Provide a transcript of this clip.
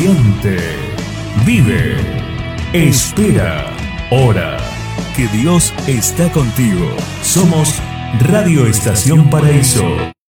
Siente, vive, espera, ora, que Dios está contigo. Somos Radio Estación Paraíso.